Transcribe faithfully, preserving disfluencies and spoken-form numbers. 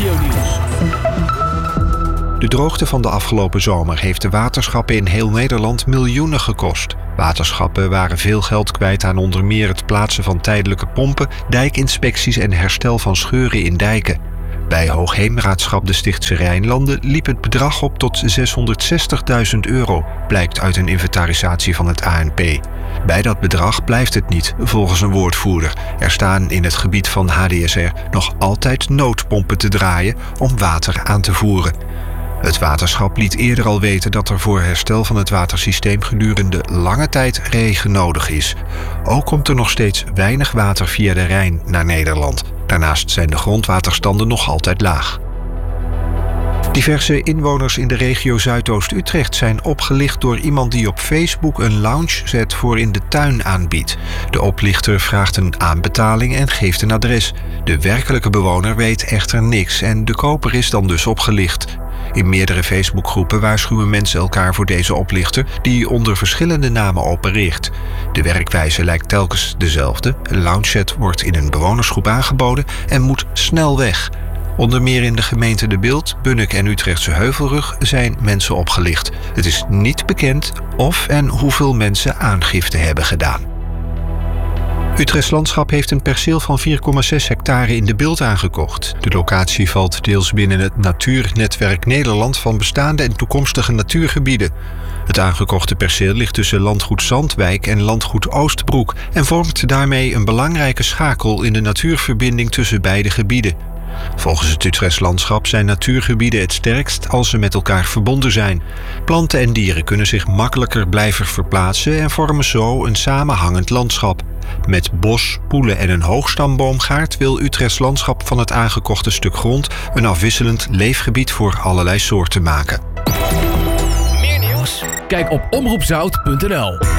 Regio-nieuws. De droogte van de afgelopen zomer heeft de waterschappen in heel Nederland miljoenen gekost. Waterschappen waren veel geld kwijt aan onder meer het plaatsen van tijdelijke pompen, dijkinspecties en herstel van scheuren in dijken. Bij Hoogheemraadschap de Stichtse Rijnlanden liep het bedrag op tot zeshonderdzestigduizend euro, blijkt uit een inventarisatie van het A N P. Bij dat bedrag blijft het niet, volgens een woordvoerder. Er staan in het gebied van H D S R nog altijd noodpompen te draaien om water aan te voeren. Het waterschap liet eerder al weten dat er voor herstel van het watersysteem gedurende lange tijd regen nodig is. Ook komt er nog steeds weinig water via de Rijn naar Nederland. Daarnaast zijn de grondwaterstanden nog altijd laag. Diverse inwoners in de regio Zuidoost-Utrecht zijn opgelicht door iemand die op Facebook een loungeset voor in de tuin aanbiedt. De oplichter vraagt een aanbetaling en geeft een adres. De werkelijke bewoner weet echter niks en de koper is dan dus opgelicht. In meerdere Facebookgroepen waarschuwen mensen elkaar voor deze oplichter die onder verschillende namen opereert. De werkwijze lijkt telkens dezelfde. Een loungeset wordt in een bewonersgroep aangeboden en moet snel weg. Onder meer in de gemeenten De Bilt, Bunnik en Utrechtse Heuvelrug zijn mensen opgelicht. Het is niet bekend of en hoeveel mensen aangifte hebben gedaan. Utrechts Landschap heeft een perceel van vier komma zes hectare in De Bilt aangekocht. De locatie valt deels binnen het Natuurnetwerk Nederland van bestaande en toekomstige natuurgebieden. Het aangekochte perceel ligt tussen landgoed Zandwijk en landgoed Oostbroek en vormt daarmee een belangrijke schakel in de natuurverbinding tussen beide gebieden. Volgens het Utrechts Landschap zijn natuurgebieden het sterkst als ze met elkaar verbonden zijn. Planten en dieren kunnen zich makkelijker blijven verplaatsen en vormen zo een samenhangend landschap. Met bos, poelen en een hoogstamboomgaard wil Utrechts Landschap van het aangekochte stuk grond een afwisselend leefgebied voor allerlei soorten maken. Meer nieuws? Kijk op omroep zout punt n l.